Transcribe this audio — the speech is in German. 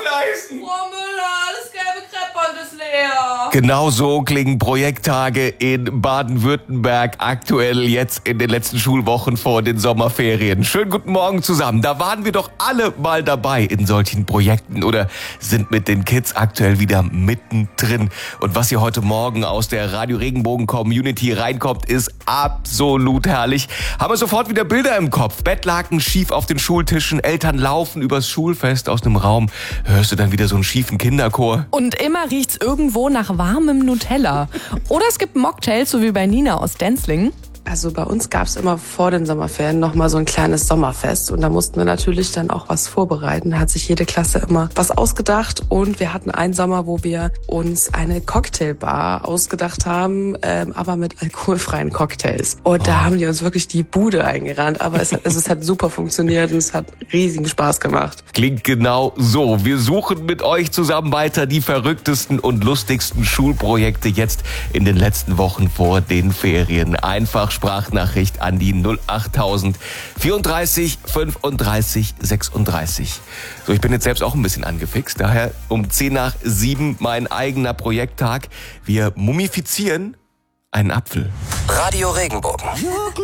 Hufeisen! Frau Müller, das gelbe Kreppband ist leer. Genau so klingen Projekttage in Baden-Württemberg aktuell jetzt in den letzten Schulwochen vor den Sommerferien. Schönen guten Morgen zusammen. Da waren wir doch alle mal dabei in solchen Projekten oder sind mit den Kids aktuell wieder mittendrin. Und was hier heute Morgen aus der Radio Regenbogen Community reinkommt, ist absolut herrlich. Haben wir sofort wieder Bilder im Kopf. Bettlaken schief auf den Schultischen, Eltern laufen übers Schulfest aus einem Raum. Hörst du dann wieder so einen schiefen Kinderchor? Und immer riecht's irgendwo nach warmem Nutella. Oder es gibt Mocktails, so wie bei Nina aus Denzlingen. Also bei uns gab's immer vor den Sommerferien nochmal so ein kleines Sommerfest und da mussten wir natürlich dann auch was vorbereiten. Da hat sich jede Klasse immer was ausgedacht und wir hatten einen Sommer, wo wir uns eine Cocktailbar ausgedacht haben, aber mit alkoholfreien Cocktails. Und da haben die uns wirklich die Bude eingerannt, aber es hat super funktioniert und es hat riesigen Spaß gemacht. Klingt genau so. Wir suchen mit euch zusammen weiter die verrücktesten und lustigsten Schulprojekte jetzt in den letzten Wochen vor den Ferien. Einfach Sprachnachricht an die 08000 34 35 36. So, ich bin jetzt selbst auch ein bisschen angefixt. Daher um 6:50 mein eigener Projekttag. Wir mumifizieren einen Apfel. Radio Regenbogen.